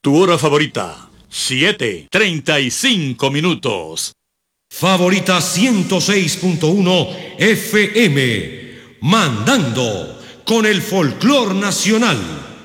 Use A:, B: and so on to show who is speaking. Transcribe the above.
A: Tu hora favorita, 7:35.
B: Favorita 106.1 FM, mandando con el folclor nacional.